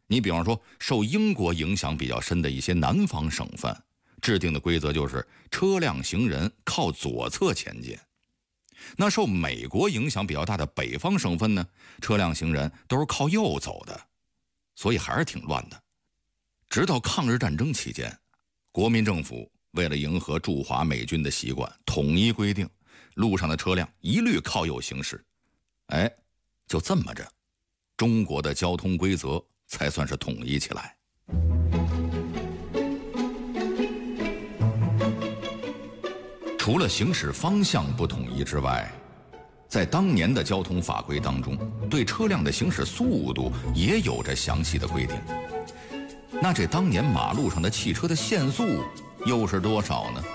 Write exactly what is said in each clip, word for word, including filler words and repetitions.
你比方说受英国影响比较深的一些南方省份制定的规则就是车辆行人靠左侧前进。那受美国影响比较大的北方省份呢，车辆行人都是靠右走的，所以还是挺乱的。直到抗日战争期间，国民政府为了迎合驻华美军的习惯，统一规定路上的车辆一律靠右行驶。哎，就这么着，中国的交通规则才算是统一起来。除了行驶方向不统一之外，在当年的交通法规当中，对车辆的行驶速度也有着详细的规定。那这当年马路上的汽车的限速又是多少呢？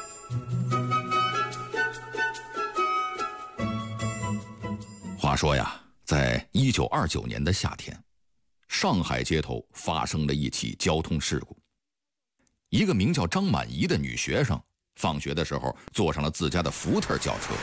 话说呀，在一九二九年的夏天，上海街头发生了一起交通事故。一个名叫张满怡的女学生放学的时候坐上了自家的福特轿车，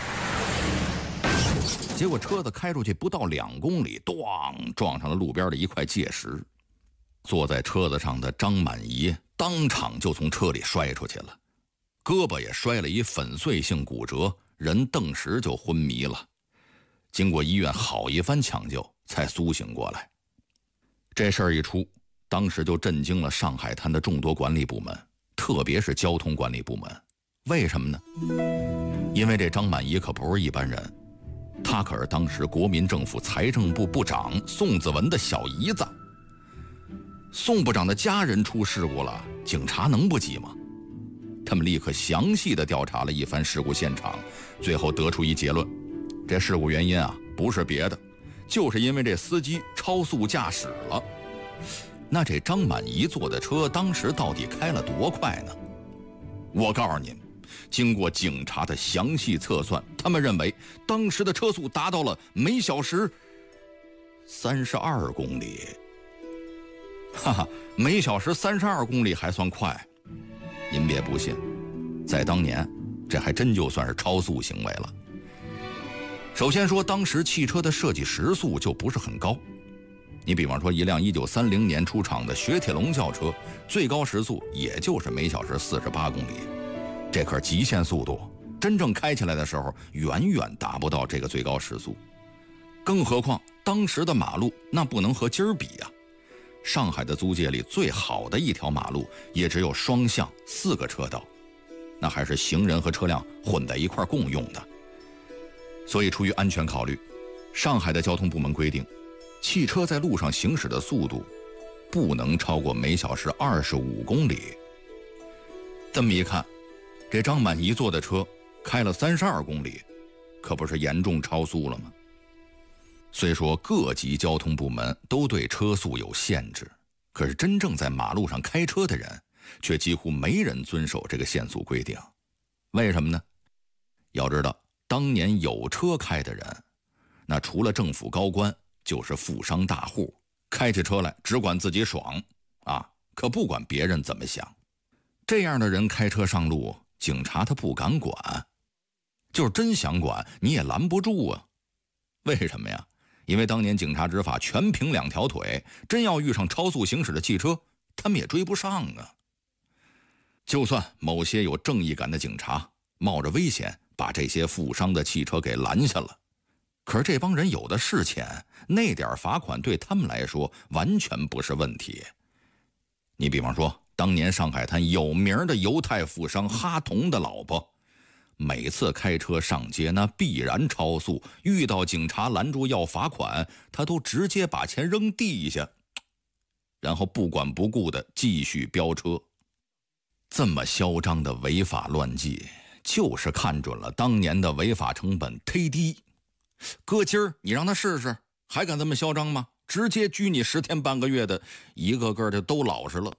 结果车子开出去不到两公里，咣撞上了路边的一块界石。坐在车子上的张满怡当场就从车里摔出去了，胳膊也摔了一粉碎性骨折，人顿时就昏迷了。经过医院好一番抢救才苏醒过来。这事儿一出，当时就震惊了上海滩的众多管理部门，特别是交通管理部门。为什么呢？因为这张满怡可不是一般人，他可是当时国民政府财政部部长宋子文的小姨子。宋部长的家人出事故了，警察能不急吗？他们立刻详细的调查了一番事故现场，最后得出一结论，这事故原因啊，不是别的，就是因为这司机超速驾驶了。那这张满怡坐的车当时到底开了多快呢？我告诉您，经过警察的详细测算，他们认为当时的车速达到了每小时三十二公里。哈哈，每小时三十二公里还算快？您别不信，在当年，这还真就算是超速行为了。首先说，当时汽车的设计时速就不是很高。你比方说，一辆一九三零年出厂的雪铁龙轿车，最高时速也就是每小时四十八公里，这可是极限速度，真正开起来的时候，远远达不到这个最高时速。更何况当时的马路那不能和今儿比呀、啊。上海的租界里最好的一条马路也只有双向四个车道，那还是行人和车辆混在一块共用的。所以出于安全考虑，上海的交通部门规定，汽车在路上行驶的速度不能超过每小时二十五公里。这么一看，这张满怡坐的车开了三十二公里，可不是严重超速了吗？虽说各级交通部门都对车速有限制，可是真正在马路上开车的人却几乎没人遵守这个限速规定。为什么呢？要知道，当年有车开的人，那除了政府高官就是富商大户，开起车来只管自己爽啊，可不管别人怎么想。这样的人开车上路，警察他不敢管，就是真想管你也拦不住啊。为什么呀？因为当年警察执法全凭两条腿，真要遇上超速行驶的汽车，他们也追不上啊。就算某些有正义感的警察冒着危险把这些富商的汽车给拦下了，可是这帮人有的是钱，那点罚款对他们来说完全不是问题。你比方说，当年上海滩有名的犹太富商哈同的老婆，每次开车上街那必然超速，遇到警察拦住要罚款，他都直接把钱扔地下，然后不管不顾的继续飙车。这么嚣张的违法乱纪，就是看准了当年的违法成本忒低。搁今儿你让他试试，还敢这么嚣张吗？直接拘你十天半个月的，一个个的都老实了。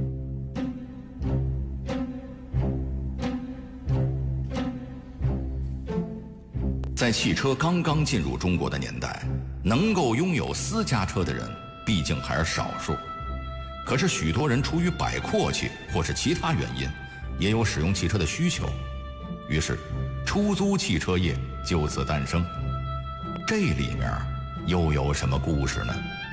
在汽车刚刚进入中国的年代，能够拥有私家车的人毕竟还是少数。可是许多人出于摆阔气或是其他原因，也有使用汽车的需求，于是出租汽车业就此诞生。这里面又有什么故事呢？